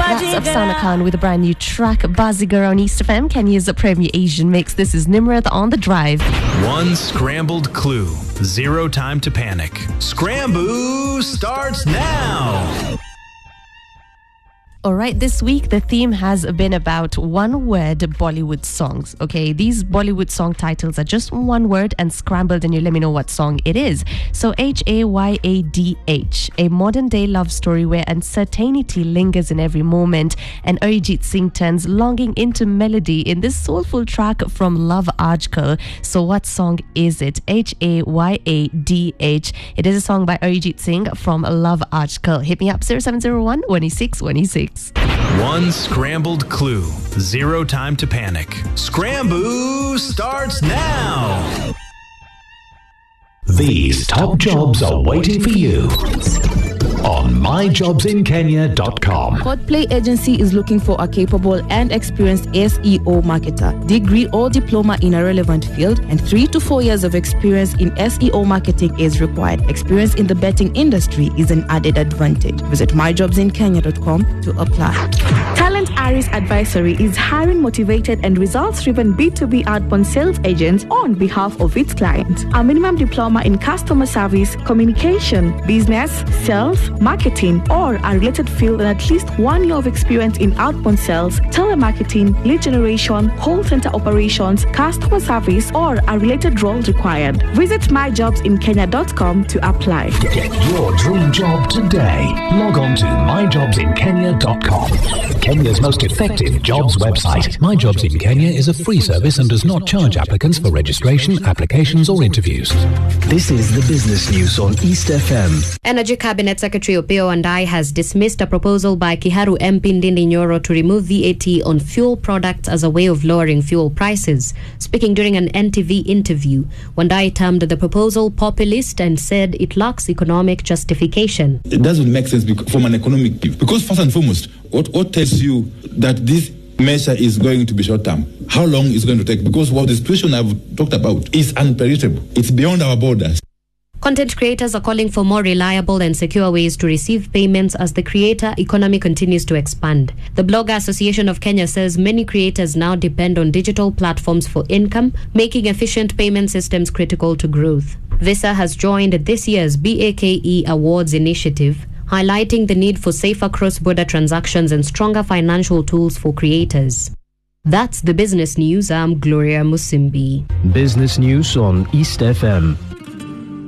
That's Afsana Khan with a brand new track, Bazigar on East FM, Kenya's premier Asian mix. This is Nimrath on the drive. One scrambled clue, zero time to panic. Scramboo starts now. All right, this week the theme has been about one-word Bollywood songs. Okay, these Bollywood song titles are just one word and scrambled, and you let me know what song it is. So Haydh, a modern-day love story where uncertainty lingers in every moment, and Arijit Singh turns longing into melody in this soulful track from Love Aajkal. So what song is it? Haydh. It is a song by Arijit Singh from Love Aajkal. Hit me up 0701 26 26. One scrambled clue, zero time to panic. Scramboo starts now. These top jobs are waiting for you on myjobsinkenya.com. Codplay Agency is looking for a capable and experienced SEO marketer, degree or diploma in a relevant field, and 3 to 4 years of experience in SEO marketing is required. Experience in the betting industry is an added advantage. Visit myjobsinkenya.com to apply. Talent Aris Advisory is hiring motivated and results-driven B2B outbound sales agents on behalf of its clients. A minimum diploma in customer service, communication, business, sales, marketing, or a related field, and at least 1 year of experience in outbound sales, telemarketing, lead generation, call center operations, customer service, or a related role required. Visit myjobsinkenya.com to apply. Get your dream job today. Log on to myjobsinkenya.com. Kenya's most effective jobs website. My Jobs in Kenya is a free service and does not charge applicants for registration, applications, or interviews. This is the business news on East FM. Energy Cabinet Secretary Opiyo Wandayi has dismissed a proposal by Kiharu MP Ndindi Nyoro to remove VAT on fuel products as a way of lowering fuel prices. Speaking during an NTV interview, Wandayi termed the proposal populist and said it lacks economic justification. It doesn't make sense from an economic view, because first and foremost, what tells you that this measure is going to be short term? How long is it going to take? Because what the situation I've talked about is unpredictable. It's beyond our borders. Content creators are calling for more reliable and secure ways to receive payments as the creator economy continues to expand. The Blogger Association of Kenya says many creators now depend on digital platforms for income, making efficient payment systems critical to growth. Visa has joined this year's BAKE Awards initiative, highlighting the need for safer cross-border transactions and stronger financial tools for creators. That's the business news. I'm Gloria Musimbi. Business news on East FM.